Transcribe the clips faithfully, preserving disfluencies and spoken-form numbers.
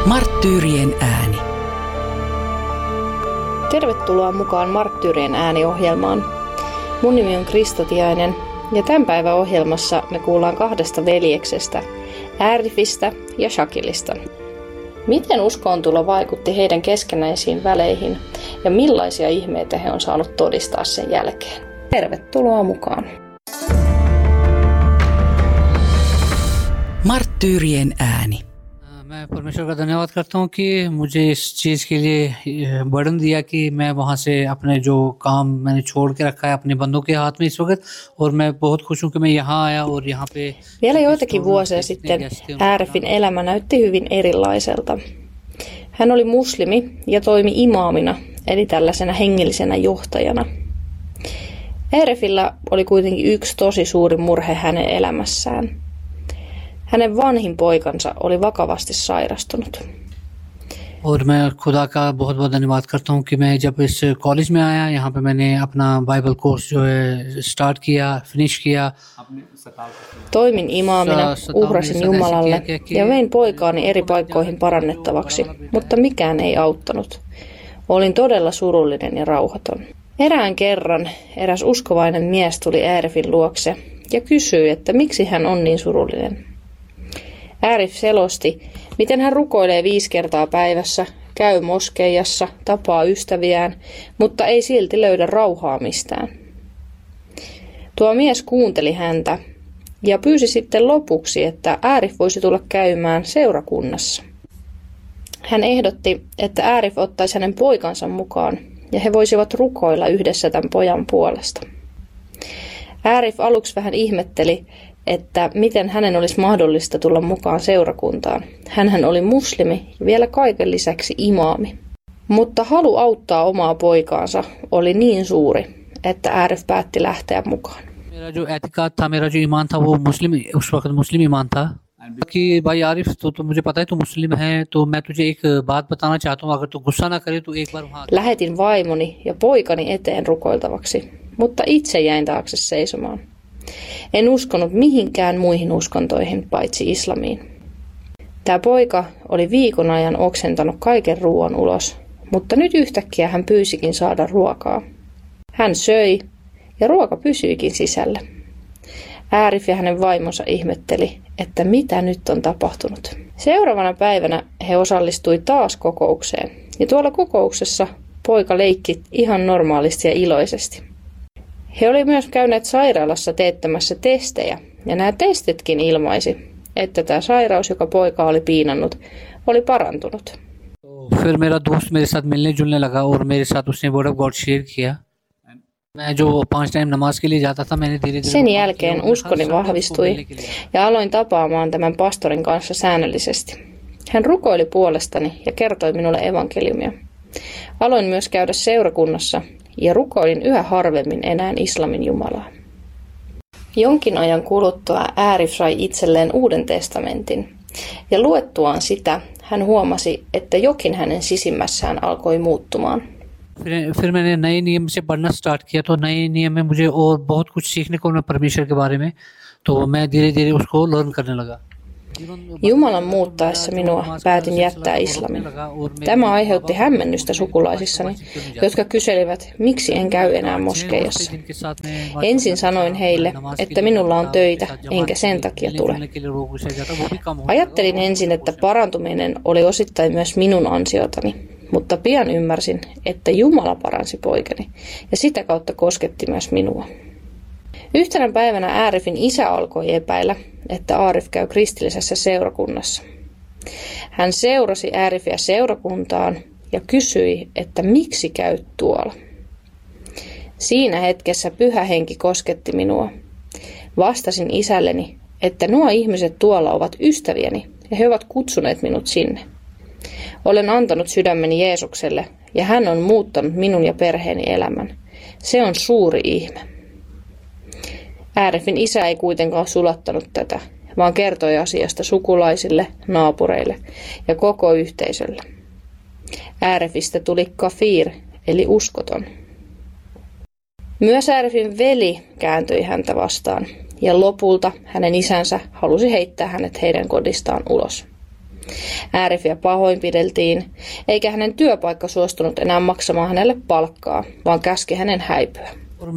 Marttyyrien ääni. Tervetuloa mukaan Marttyyrien ääni-ohjelmaan. Mun nimi on Krista Tiainen ja tämän päivän ohjelmassa me kuullaan kahdesta veljeksestä, Arifista ja Shakilista. Miten uskoontulo vaikutti heidän keskenäisiin väleihin ja millaisia ihmeitä he on saanut todistaa sen jälkeen? Tervetuloa mukaan. Marttyyrien ääni. मैं परमेश्वर का धन्यवाद करता हूँ कि मुझे इस चीज़ के लिए बर्डन दिया कि मैं वहाँ से अपने जो काम मैंने छोड़ के रखा है अपने बंदों के हाथ में इस वक्त, और मैं बहुत खुश हूँ कि मैं यहाँ आया और यहाँ पे. Vielä joitakin vuosia sitten Arifin elämä näytti hyvin erilaiselta. Hän oli muslimi ja toimi imaamina, eli tällaisena hengellisenä johtajana. Arifilla oli kuitenkin yksi tosi suuri murhe hänen elämässään. Hänen vanhin poikansa oli vakavasti sairastunut. और मैं खुदा का बहुत बहुत धन्यवाद करता हूँ कि मैं जब इस कॉलेज में आया, यहाँ पे मैंने अपना बाइबल कोर्स जो है स्टार्ट किया, फिनिश किया. Toimin imaamina, uhrasin Jumalalle ja vein poikaani eri paikkoihin parannettavaksi, mutta mikään ei auttanut. Olin todella surullinen ja rauhaton. Erään kerran eräs uskovainen mies tuli Arifin luokse ja kysyi, että miksi hän on niin surullinen. Arif selosti, miten hän rukoilee viisi kertaa päivässä, käy moskeijassa, tapaa ystäviään, mutta ei silti löydä rauhaa mistään. Tuo mies kuunteli häntä ja pyysi sitten lopuksi, että Arif voisi tulla käymään seurakunnassa. Hän ehdotti, että Arif ottaisi hänen poikansa mukaan ja he voisivat rukoilla yhdessä tämän pojan puolesta. Arif aluksi vähän ihmetteli, että miten hänen olisi mahdollista tulla mukaan seurakuntaan. Hänhän oli muslimi ja vielä kaiken lisäksi imaami. Mutta halu auttaa omaa poikaansa oli niin suuri, että Arif päätti lähteä mukaan. मेरा जो एतिकाद था, मेरा जो ईमान था वो मुस्लिम, उस वक्त मुस्लिम ईमान था कि भाई आरिफ, तो, तो मुझे पता है तू मुस्लिम है, तो मैं तुझे एक बात बताना चाहता हूँ, अगर तू गुस्सा ना करे तो एक बार वहाँ. Lähetin vaimoni ja poikani eteen rukoiltavaksi, mutta itse jäin taakse seisomaan. En uskonut mihinkään muihin uskontoihin paitsi islamiin. Tämä poika oli viikon ajan oksentanut kaiken ruoan ulos, mutta nyt yhtäkkiä hän pyysikin saada ruokaa. Hän söi ja ruoka pysyikin sisällä. Arif ja hänen vaimonsa ihmetteli, että mitä nyt on tapahtunut. Seuraavana päivänä he osallistui taas kokoukseen ja tuolla kokouksessa poika leikki ihan normaalisti ja iloisesti. He olivat myös käyneet sairaalassa teettämässä testejä, ja nämä testitkin ilmaisi, että tämä sairaus, joka poika oli piinannut, oli parantunut. फिर मेरा दोस्त मेरे साथ मिलने जुलने लगा और मेरे साथ उसने वर्ड ऑफ गॉड शेयर किया. मैं जो पांच टाइम नमाज के लिए जाता था, मैंने धीरे धीरे. Sen jälkeen uskoni vahvistui ja aloin tapaamaan tämän pastorin kanssa säännöllisesti. Hän rukoili puolestani ja kertoi minulle evankeliumia. Aloin myös käydä seurakunnassa ja rukoilin yhä harvemmin enää islamin Jumalaa. Jonkin ajan kuluttua Arif sai itselleen Uuden testamentin, ja luettuaan sitä hän huomasi, että jokin hänen sisimmässään alkoi muuttumaan. फिर मैंने नए नियम से पढ़ना स्टार्ट किया, तो नए नियम में मुझे और बहुत कुछ सीखने को मिला परमेश्वर के बारे में, तो मैं धीरे धीरे उसको लर्न करने लगा. Jumalan muuttaessa minua päätin jättää islamin. Tämä aiheutti hämmennystä sukulaisissani, jotka kyselivät, miksi en käy enää moskeijassa. Ensin sanoin heille, että minulla on töitä, enkä sen takia tule. Ajattelin ensin, että parantuminen oli osittain myös minun ansiotani, mutta pian ymmärsin, että Jumala paransi poikani ja sitä kautta kosketti myös minua. Yhtenä päivänä Arifin isä alkoi epäillä, että Arif käy kristillisessä seurakunnassa. Hän seurasi Arifia seurakuntaan ja kysyi, että miksi käyt tuolla. Siinä hetkessä Pyhä Henki kosketti minua. Vastasin isälleni, että nuo ihmiset tuolla ovat ystäviäni ja he ovat kutsuneet minut sinne. Olen antanut sydämeni Jeesukselle ja hän on muuttanut minun ja perheeni elämän. Se on suuri ihme. Arifin isä ei kuitenkaan sulattanut tätä, vaan kertoi asiasta sukulaisille, naapureille ja koko yhteisölle. Arifista tuli kafir, eli uskoton. Myös Arifin veli kääntyi häntä vastaan, ja lopulta hänen isänsä halusi heittää hänet heidän kodistaan ulos. Arifia pahoinpideltiin, eikä hänen työpaikka suostunut enää maksamaan hänelle palkkaa, vaan käski hänen häipyä.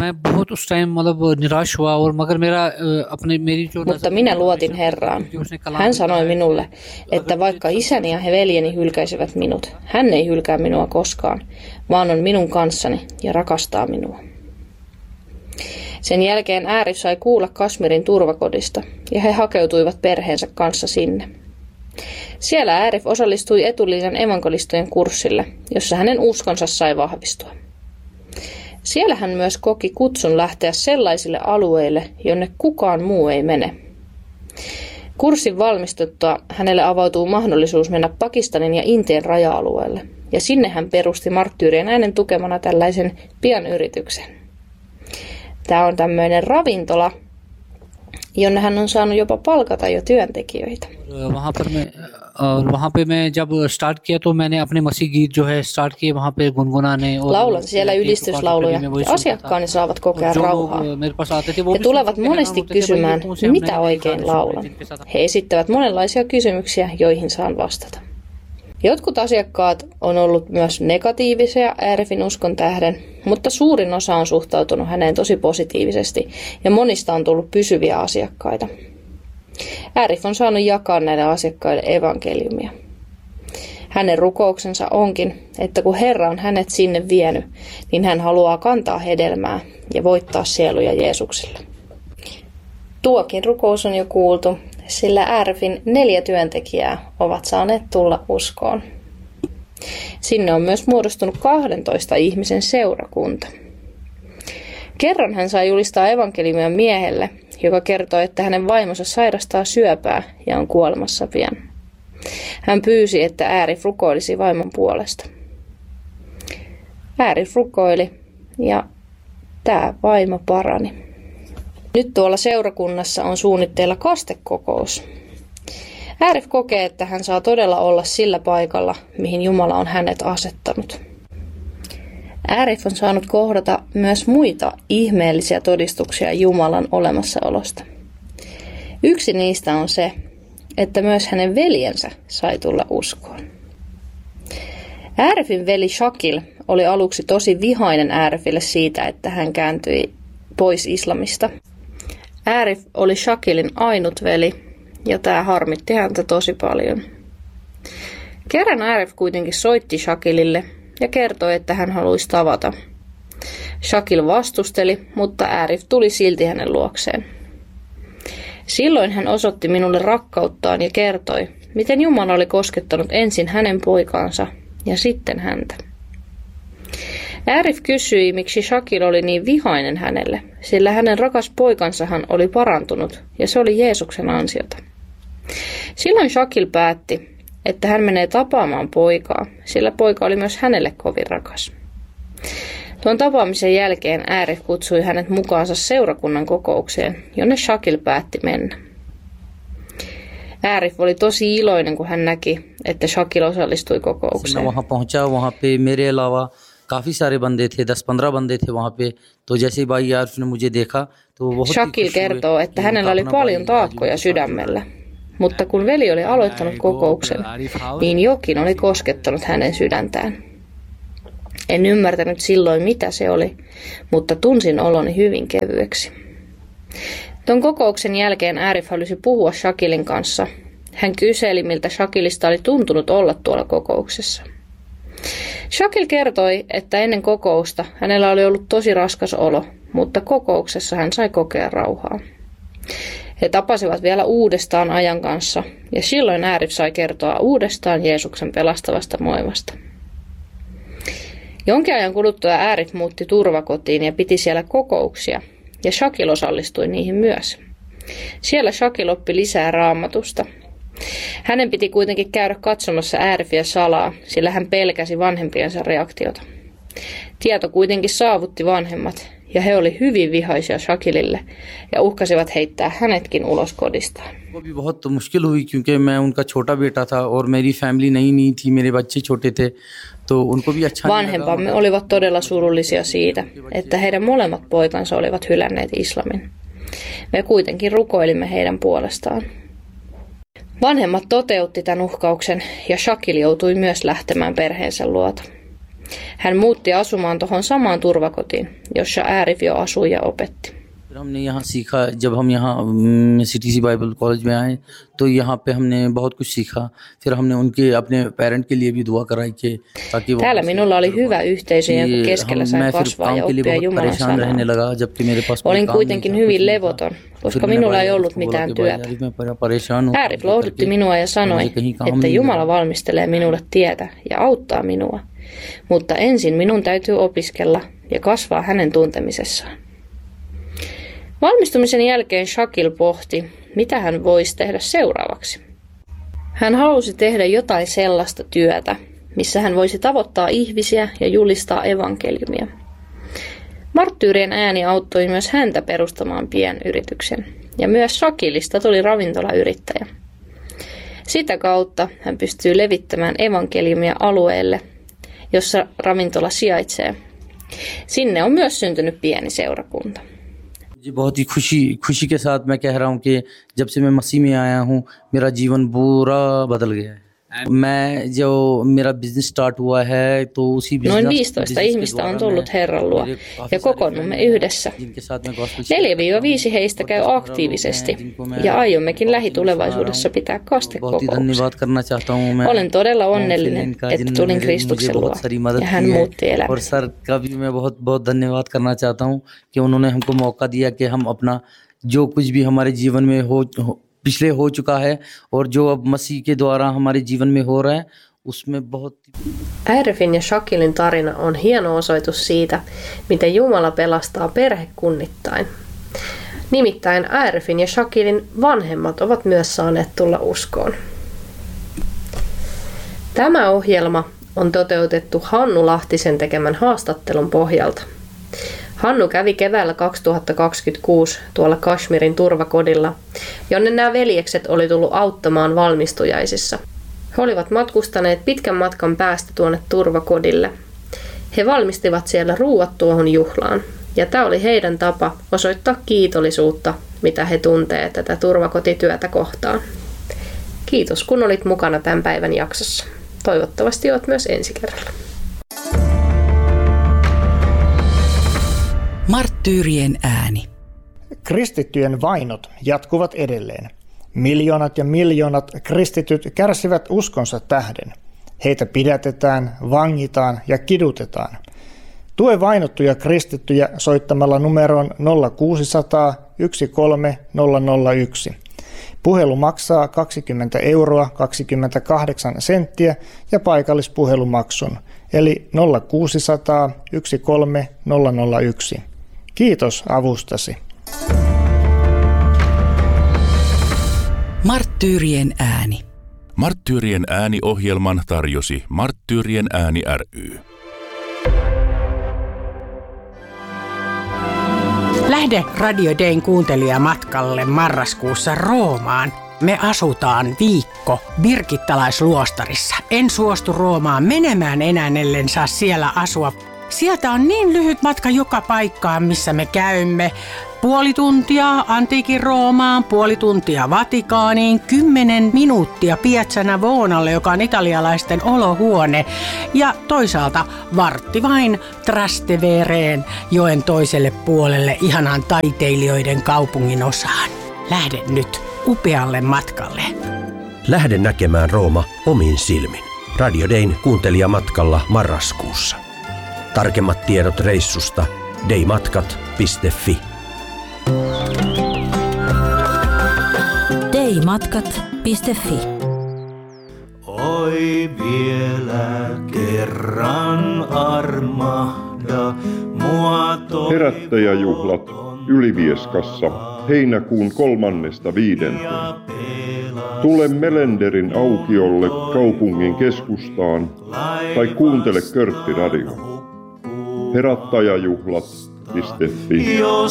Mutta minä luotin Herraan. Hän sanoi minulle, että vaikka isäni ja veljeni hylkäisivät minut, hän ei hylkää minua koskaan, vaan on minun kanssani ja rakastaa minua. Sen jälkeen Arif sai kuulla Kashmirin turvakodista ja he hakeutuivat perheensä kanssa sinne. Siellä Arif osallistui etulinjan evankelistojen kurssille, jossa hänen uskonsa sai vahvistua. Siellä hän myös koki kutsun lähteä sellaisille alueille, jonne kukaan muu ei mene. Kurssin valmistuttua hänelle avautuu mahdollisuus mennä Pakistanin ja Intian raja-alueelle, ja sinne hän perusti Marttyyrien äänen tukemana tällaisen pienyrityksen. Tämä on tämmöinen ravintola, jonne hän on saanut jopa palkata jo työntekijöitä. वहाँ पर मैं और वहाँ पे मैं जब स्टार्ट किया तो मैंने अपने मसीह गीत जो है स्टार्ट किए वहाँ पे गुनगुनाने और laulan siellä ylistyslauluja ja asiakkaani saavat kokea rauhaa. He tulevat monesti kysymään, mitä oikein laulan. He esittävät monenlaisia kysymyksiä, joihin saan vastata. Jotkut asiakkaat on ollut myös negatiivisia Arifin uskon tähden, mutta suurin osa on suhtautunut häneen tosi positiivisesti ja monista on tullut pysyviä asiakkaita. Arif on saanut jakaa näille asiakkaille evankeliumia. Hänen rukouksensa onkin, että kun Herra on hänet sinne vienyt, niin hän haluaa kantaa hedelmää ja voittaa sieluja Jeesukselle. Tuokin rukous on jo kuultu, sillä Arifin neljä työntekijää ovat saaneet tulla uskoon. Sinne on myös muodostunut kahdentoista ihmisen seurakunta. Kerran hän sai julistaa evankeliumia miehelle, joka kertoi, että hänen vaimonsa sairastaa syöpää ja on kuolemassa pian. Hän pyysi, että Arif rukoilisi vaimon puolesta. Arif rukoili ja tämä vaimo parani. Nyt tuolla seurakunnassa on suunnitteilla kastekokous. Arif kokee, että hän saa todella olla sillä paikalla, mihin Jumala on hänet asettanut. Arif on saanut kohdata myös muita ihmeellisiä todistuksia Jumalan olemassaolosta. Yksi niistä on se, että myös hänen veljensä sai tulla uskoon. Arifin veli Shakil oli aluksi tosi vihainen Arifille siitä, että hän kääntyi pois islamista. Arif oli Shakilin ainut veli, ja tämä harmitti häntä tosi paljon. Kerran Arif kuitenkin soitti Shakilille ja kertoi, että hän haluaisi tavata. Shakil vastusteli, mutta Arif tuli silti hänen luokseen. Silloin hän osoitti minulle rakkauttaan ja kertoi, miten Jumala oli koskettanut ensin hänen poikaansa ja sitten häntä. Arif kysyi, miksi Shakil oli niin vihainen hänelle, sillä hänen rakas poikansahan oli parantunut ja se oli Jeesuksen ansiota. Silloin Shakil päätti, että hän menee tapaamaan poikaa, sillä poika oli myös hänelle kovin rakas. Tuon tapaamisen jälkeen Arif kutsui hänet mukaansa seurakunnan kokoukseen, jonne Shakil päätti mennä. Arif oli tosi iloinen, kun hän näki, että Shakil osallistui kokoukseen. काफी सारे बंदे थे दस पंद्रह बंदे थे वहाँ पे तो जैसे भाई यार ने मुझे देखा तो बहुत Shakil kertoo, että hänellä oli paljon taakkoja sydämellä, mutta kun veli oli aloittanut kokouksen, niin jokin oli koskettanut hänen sydäntään. En ymmärtänyt silloin mitä se oli, mutta tunsin oloni hyvin kevyeksi. Tuon kokouksen jälkeen Arif halusi puhua Shakilin kanssa. Hän kyseli, miltä Shakilista oli tuntunut olla tuolla kokouksessa. Shakil kertoi, että ennen kokousta hänellä oli ollut tosi raskas olo, mutta kokouksessa hän sai kokea rauhaa. He tapasivat vielä uudestaan ajan kanssa ja silloin Arif sai kertoa uudestaan Jeesuksen pelastavasta voimasta. Jonkin ajan kuluttua Arif muutti turvakotiin ja piti siellä kokouksia ja Shakil osallistui niihin myös. Siellä Shakil oppi lisää raamatusta. Hänen piti kuitenkin käydä katsomassa Arifia salaa, sillä hän pelkäsi vanhempiensa reaktiota. Tieto kuitenkin saavutti vanhemmat, ja he oli hyvin vihaisia Shakilille ja uhkasivat heittää hänetkin ulos kodistaan. वो भी बहुत मुश्किल हुई क्योंकि मैं उनका छोटा बेटा था और मेरी फैमिली नई नहीं थी, मेरे बच्चे छोटे थे, तो उनको भी अच्छा. Vanhempamme olivat todella surullisia siitä, että heidän molemmat poikansa olivat hylänneet islamin. Me kuitenkin rukoilimme heidän puolestaan. Vanhemmat toteutti tämän uhkauksen ja Shakil joutui myös lähtemään perheensä luota. Hän muutti asumaan tuohon samaan turvakotiin, jossa Arif jo asui ja opetti. हमने यहाँ सीखा जब हम यहाँ CTC Bible college में आए तो यहाँ पे हमने बहुत कुछ सीखा फिर हमने उनके अपने पेरेंट के लिए भी दुआ कराई कि ताकि वो Täällä minulla oli hyvä yhteisö, jonka keskellä sain kasvaa ja oppia Jumalan sanaa. Olin kuitenkin hyvin levoton, koska minulla ei ollut mitään työtä. Arif lohdutti minua ja sanoi, että Jumala valmistelee minulle tietä ja auttaa minua, mutta ensin minun täytyy opiskella ja kasvaa hänen tuntemisessaan. Valmistumisen jälkeen Shakil pohti, mitä hän voisi tehdä seuraavaksi. Hän halusi tehdä jotain sellaista työtä, missä hän voisi tavoittaa ihmisiä ja julistaa evankeliumia. Marttyyrien ääni auttoi myös häntä perustamaan pienyrityksen, ja myös Shakilista tuli ravintolayrittäjä. Sitä kautta hän pystyy levittämään evankeliumia alueelle, jossa ravintola sijaitsee. Sinne on myös syntynyt pieni seurakunta. जी बहुत ही खुशी खुशी के साथ मैं कह रहा हूँ कि जब से मैं मसीह में आया हूँ मेरा जीवन पूरा बदल गया है मैं जो मेरा बिजनेस स्टार्ट हुआ है तो उसी Noin viisitoista ihmistä on tullut Herran luo ja kokoonnumme yhdessä. neljä viisi heistä käy aktiivisesti ja aiommekin lähitulevaisuudessa pitää kastekokouksen. Olen todella onnellinen, että tulin Kristuksen luo ja hän muutti elämäni. और सर का भी मैं बहुत बहुत धन्यवाद करना चाहता हूँ कि उन्होंने हमको मौका दिया कि हम अपना जो कुछ भी हमारे जीवन में हो पिछले हो चुका है और जो अब मसीह के द्वारा हमारे जीवन में हो रहा है उसमें बहुत. Arifin ja Shakilin tarina on hieno osoitus siitä, miten Jumala pelastaa perhekunnittain. Nimittäin Arifin ja Shakilin vanhemmat ovat myös saaneet tulla uskoon. Tämä ohjelma on toteutettu Hannu Lahtisen tekemän haastattelun pohjalta. Hannu kävi keväällä kaksituhattakaksikymmentäkuusi tuolla Kashmirin turvakodilla, jonne nämä veljekset oli tullut auttamaan valmistujaisissa. He olivat matkustaneet pitkän matkan päästä tuonne turvakodille. He valmistivat siellä ruuat tuohon juhlaan, ja tämä oli heidän tapa osoittaa kiitollisuutta, mitä he tuntee tätä turvakotityötä kohtaan. Kiitos kun olit mukana tämän päivän jaksossa. Toivottavasti olet myös ensi kerralla. Marttyyrien ääni. Kristittyjen vainot jatkuvat edelleen. Miljoonat ja miljoonat kristityt kärsivät uskonsa tähden. Heitä pidätetään, vangitaan ja kidutetaan. Tue vainottuja kristittyjä soittamalla numeroon nolla kuusi nolla nolla yksi kolme nolla nolla yksi. Puhelu maksaa kaksikymmentä euroa kaksikymmentäkahdeksan senttiä ja paikallispuhelumaksun, eli nolla kuusi nolla nolla yksi kolme nolla nolla yksi. Kiitos avustasi. Marttyyrien ääni. Marttyyrien ääni-ohjelman tarjosi Marttyyrien ääni ry. Lähde Radio Dayn kuuntelijamatkalle marraskuussa Roomaan. Me asutaan viikko birkittalaisluostarissa. En suostu Roomaan menemään enää, ellen saa siellä asua. Sieltä on niin lyhyt matka joka paikkaan, missä me käymme. Puoli tuntia antiikin Roomaan, puoli tuntia Vatikaaniin, kymmenen minuuttia Piazza Navonalle, joka on italialaisten olohuone. Ja toisaalta vartti vain Trastevereen, joen toiselle puolelle, ihanaan taiteilijoiden kaupungin osaan. Lähde nyt upealle matkalle. Lähde näkemään Rooma omin silmin. Radio Dayn kuuntelijamatkalla marraskuussa. Tarkemmat tiedot reissusta daymatkat piste fi. daymatkat piste fi. Oi vielä kerran armahda mua toi. Herättäjäjuhlat Ylivieskassa heinäkuun kolmannesta viidenteen. Tule Melenderin aukiolle kaupungin keskustaan tai kuuntele Körtti Radio. Herättäjäjuhlat piste fi.